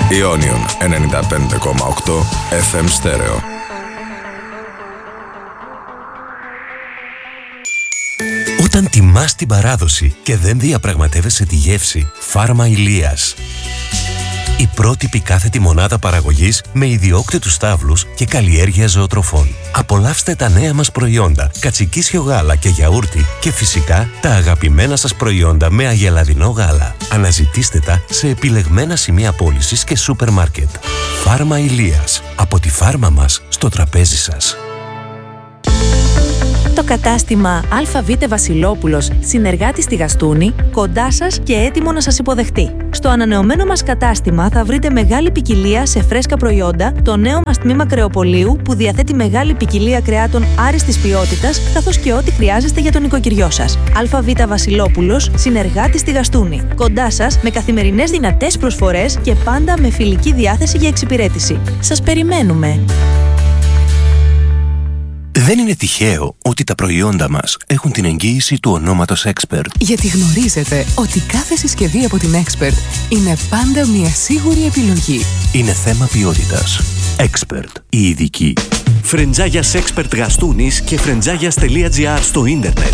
Ιόνιον 95,8 FM στέρεο. Όταν τιμάς την παράδοση και δεν διαπραγματεύεσαι τη γεύση, Φάρμα Ηλίας. Η πρότυπη κάθετη μονάδα παραγωγής με ιδιόκτητους στάβλους και καλλιέργεια ζωοτροφών. Απολαύστε τα νέα μας προϊόντα, κατσικίσιο γάλα και γιαούρτι και φυσικά τα αγαπημένα σας προϊόντα με αγελαδινό γάλα. Αναζητήστε τα σε επιλεγμένα σημεία πώλησης και σούπερ μάρκετ. Φάρμα Ηλίας. Από τη φάρμα μας στο τραπέζι σας. Το κατάστημα ΑΒ Βασιλόπουλος, συνεργάτη στη Γαστούνη, κοντά σας και έτοιμο να σας υποδεχτεί. Στο ανανεωμένο μας κατάστημα θα βρείτε μεγάλη ποικιλία σε φρέσκα προϊόντα, το νέο μας τμήμα κρεοπολίου που διαθέτει μεγάλη ποικιλία κρεάτων άριστης ποιότητας, καθώς και ό,τι χρειάζεστε για τον νοικοκυριό σας. ΑΒ Βασιλόπουλος, συνεργάτη στη Γαστούνη. Κοντά σας με καθημερινές δυνατές προσφορές και πάντα με φιλική διάθεση για εξυπηρέτηση. Σας περιμένουμε! Δεν είναι τυχαίο ότι τα προϊόντα μας έχουν την εγγύηση του ονόματος Expert. Γιατί γνωρίζετε ότι κάθε συσκευή από την Expert είναι πάντα μια σίγουρη επιλογή. Είναι θέμα ποιότητας. Expert. Η ειδική. Φρεντζάγιας Expert Γαστούνης και φρεντζάγιας.gr στο ίντερνετ.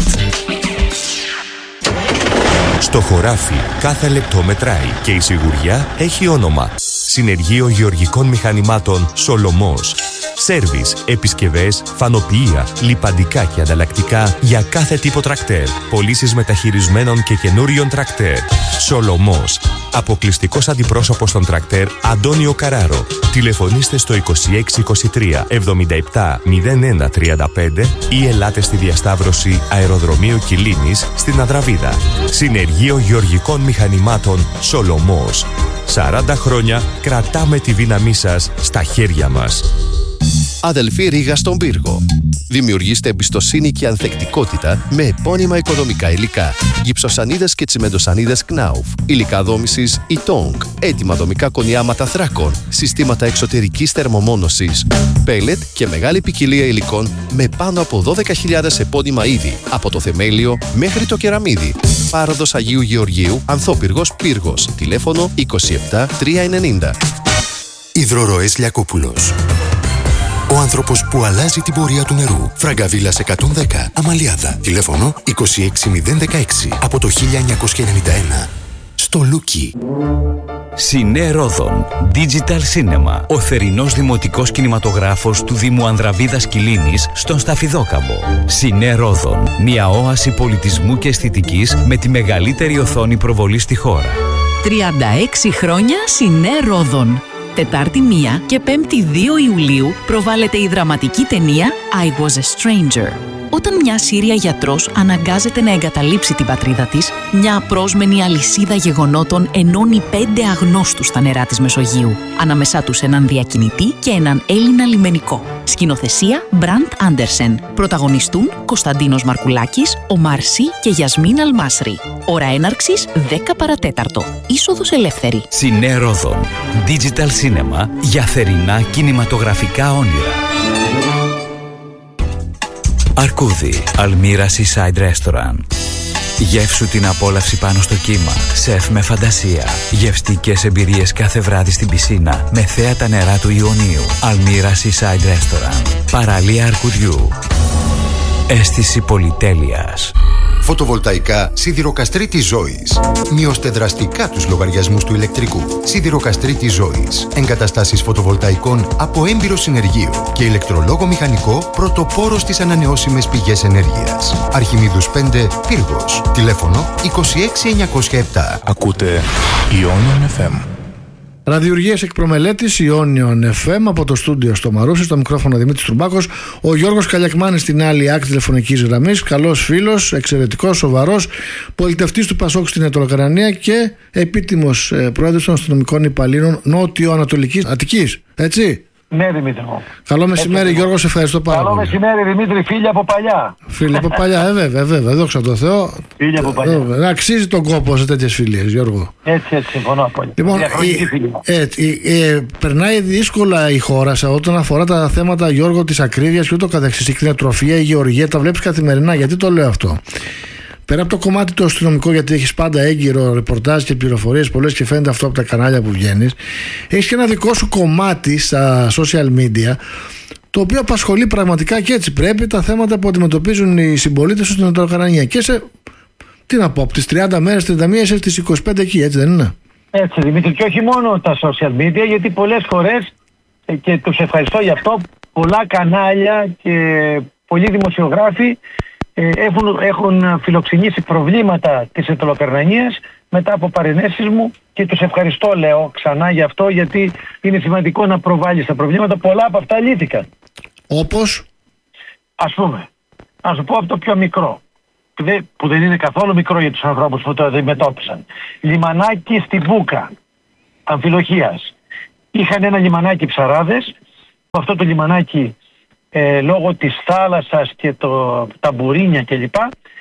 Στο χωράφι κάθε λεπτό μετράει και η σιγουριά έχει όνομα. Συνεργείο Γεωργικών Μηχανημάτων Σολομός. Σέρβις, επισκευές, φανοποιεία, λιπαντικά και ανταλλακτικά για κάθε τύπο τρακτέρ. Πωλήσεις μεταχειρισμένων και καινούριων τρακτέρ. Σολομός. Αποκλειστικός αντιπρόσωπος των τρακτέρ Αντώνιο Καράρο. Τηλεφωνήστε στο 2623 77 01 35 ή ελάτε στη διασταύρωση Αεροδρομίου Κιλίνης στην Αδραβίδα. Συνεργείο Γεωργικών Μηχανημάτων Σολομός. 40 χρόνια κρατάμε τη δύναμή σας στα χέρια μας. Αδελφή Ρήγα στον Πύργο. Δημιουργήστε εμπιστοσύνη και ανθεκτικότητα με επώνυμα οικοδομικά υλικά. Γυψοσανίδες και τσιμεντοσανίδες Knauf. Υλικά δόμησης Itong. Έτοιμα δομικά κονιάματα θράκων. Συστήματα εξωτερικής θερμομόνωσης. Πέλετ και μεγάλη ποικιλία υλικών με πάνω από 12.000 επώνυμα είδη. Από το θεμέλιο μέχρι το κεραμίδι. Πάροδος Αγίου Γεωργίου, Ανθόπυργος Πύργος. Τηλέφωνο 27 390. Υδροροές Λιακόπουλος. Ο άνθρωπος που αλλάζει την πορεία του νερού. Φραγκαβίλας 110, Αμαλιάδα. Τηλέφωνο 26016 από το 1991. Στο Λούκι. Σινέ Ρόδον Digital Cinema. Ο θερινός δημοτικός κινηματογράφος του Δήμου Ανδραβίδας Κιλίνης στον Σταφιδόκαμπο. Σινέ Ρόδον. Μια όαση πολιτισμού και αισθητικής με τη μεγαλύτερη οθόνη προβολή στη χώρα. 36 χρόνια Σινέ Ρόδον. Τετάρτη 1 και 5η 2 Ιουλίου προβάλλεται η δραματική ταινία I Was a Stranger. Όταν μια Σύρια γιατρός αναγκάζεται να εγκαταλείψει την πατρίδα της, μια απρόσμενη αλυσίδα γεγονότων ενώνει 5 αγνώστους στα νερά της Μεσογείου, ανάμεσά τους έναν διακινητή και έναν Έλληνα λιμενικό. Σκηνοθεσία Μπραντ Άντερσεν. Πρωταγωνιστούν Κωνσταντίνος Μαρκουλάκης, Ομάρ Σι και Γιασμίν Αλμάσρη. Ώρα έναρξης 10 παρατέταρτο. Είσοδος ελεύθερη. Σινέ Ρόδον. Digital Cinema για θερινά κινηματογραφικά όνειρα. Αρκούδι, Αλμύρα Seaside Restaurant. Γεύσου την απόλαυση πάνω στο κύμα. Σεφ με φαντασία. Γευστικές εμπειρίες κάθε βράδυ στην πισίνα με θέα τα νερά του Ιωνίου. Αλμύρα Seaside Restaurant. Παραλία Αρκουδιού. Αίσθηση πολυτέλειας. Φωτοβολταϊκά Σιδηροκαστρίτη Ζωής. Μειώστε δραστικά τους λογαριασμούς του ηλεκτρικού. Σιδηροκαστρίτη Ζωής. Εγκαταστάσεις φωτοβολταϊκών από έμπειρο συνεργείο και ηλεκτρολόγο μηχανικό πρωτοπόρο στις ανανεώσιμες πηγές ενέργειας. Αρχιμίδους 5 Πύργος. Τηλέφωνο 26907. Ακούτε Ιόνιον FM. Ραδιουργίες εκ προμελέτης, Ιόνιον FM, από το στούντιο στο Μαρούσι, στο μικρόφωνο Δημήτρης Τρουμπάκος. Ο Γιώργος Καλιακμάνης στην άλλη άκρη τηλεφωνικής γραμμής. Καλός φίλος, εξαιρετικός, σοβαρός, πολιτευτής του Πασόκ στην Ετωλοκαρνανία και επίτιμος πρόεδρος των αστυνομικών υπαλλήλων Νότιο-Ανατολικής Αττικής. Έτσι. Ναι, Δημήτρη μου. Καλό μεσημέρι, Γιώργο, σε ευχαριστώ πάρα πολύ. Καλό μεσημέρι, Δημήτρη, φίλοι από παλιά. Φίλοι από παλιά, βέβαια, δόξα τω Θεώ. Φίλοι από παλιά. Αξίζει τον κόπο σε τέτοιες φιλίες, Γιώργο. Έτσι, συμφωνώ απόλυτα. Λοιπόν, περνάει δύσκολα η χώρα όταν αφορά τα θέματα, Γιώργο, της ακρίβειας και ούτω καθεξής. Η κτηνοτροφία, η γεωργία, τα βλέπεις καθημερινά. Γιατί το λέω αυτό? πέρα από το κομμάτι το αστυνομικό, γιατί έχεις πάντα έγκυρο ρεπορτάζ και πληροφορίες πολλές και φαίνεται αυτό από τα κανάλια που βγαίνεις, έχεις και ένα δικό σου κομμάτι στα social media, το οποίο απασχολεί πραγματικά, και έτσι πρέπει, τα θέματα που αντιμετωπίζουν οι συμπολίτες στην Νοτιοουκρανία. Και σε, τι να πω, από τις 30 μέρες, 31 είσαι στις 25 εκεί, έτσι δεν είναι? Έτσι, Δημήτρη, και όχι μόνο τα social media, γιατί πολλές φορές, και τους ευχαριστώ γι' αυτό, πολλά κανάλια και πολλοί δημοσιογράφοι έχουν φιλοξενήσει προβλήματα της Νοτιοουκρανίας μετά από παρενέσεις μου, και τους ευχαριστώ, λέω ξανά γι' αυτό, γιατί είναι σημαντικό να προβάλλεις τα προβλήματα. Πολλά από αυτά λύθηκαν. Όπως? Ας πούμε, να σου πω από το πιο μικρό, που δεν είναι καθόλου μικρό για τους ανθρώπους που το αντιμετώπισαν. Λιμανάκι στη Βούκα, Αμφιλοχίας. Είχαν ένα λιμανάκι ψαράδες. Αυτό το λιμανάκι, λόγω της θάλασσας και τα μπουρίνια κλπ,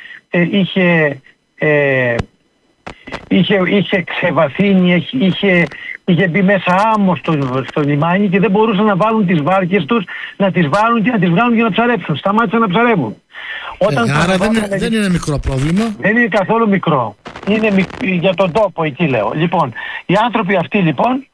είχε ξεβαθύνει, είχε μπει μέσα άμμο στο λιμάνι και δεν μπορούσαν να βάλουν τις βάρκες τους, να τις βάλουν και να τις βγάλουν για να ψαρέψουν. Σταμάτησαν να ψαρεύουν. Άρα δεν είναι μικρό πρόβλημα. Δεν είναι καθόλου μικρό. Είναι για τον τόπο εκεί, λέω. Λοιπόν, οι άνθρωποι αυτοί λοιπόν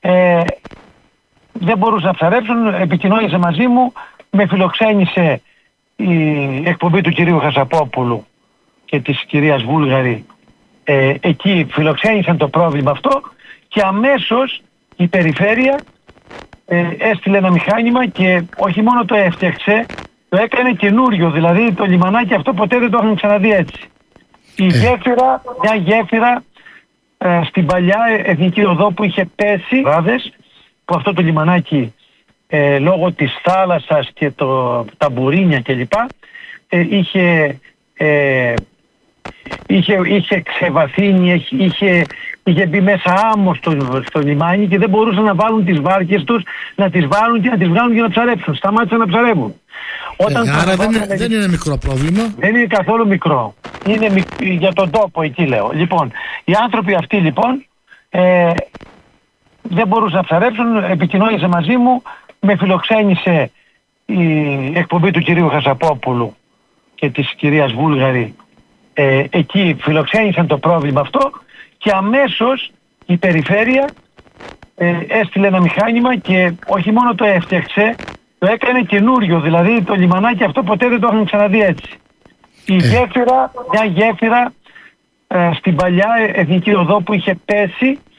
δεν μπορούσαν να ψαρέψουν, επικοινώνησε μαζί μου, με φιλοξένησε η εκπομπή του κυρίου Χασαπόπουλου και της κυρίας Βούλγαρη. Εκεί φιλοξένησαν το πρόβλημα αυτό και αμέσως η περιφέρεια έστειλε ένα μηχάνημα και όχι μόνο το έφτιαξε, το έκανε καινούριο. Δηλαδή το λιμανάκι αυτό ποτέ δεν το είχαν ξαναδεί έτσι. Μια γέφυρα στην παλιά εθνική οδό που είχε πέσει ράδες, που αυτό το λιμανάκι λόγω της θάλασσας και τα μπουρίνια κλπ είχε ξεβαθύνει, είχε μπει μέσα άμμο στο λιμάνι και δεν μπορούσαν να βάλουν τις βάρκες τους, να τις βάλουν και να τις βγάλουν για να ψαρέψουν. Σταμάτησαν να ψαρεύουν. Άρα δεν είναι μικρό πρόβλημα. Δεν είναι καθόλου μικρό. Είναι για τον τόπο εκεί, λέω. Λοιπόν, οι άνθρωποι αυτοί λοιπόν δεν μπορούσαν να ψαρέψουν, επικοινώνησε μαζί μου, με φιλοξένησε η εκπομπή του κυρίου Χασαπόπουλου και της κυρίας Βούλγαρη. Εκεί φιλοξένησαν το πρόβλημα αυτό και αμέσως η περιφέρεια έστειλε ένα μηχάνημα και όχι μόνο το έφτιαξε, το έκανε καινούριο. Δηλαδή το λιμανάκι αυτό ποτέ δεν το είχαν ξαναδεί έτσι. Μια γέφυρα στην παλιά εθνική οδό που είχε πέσει,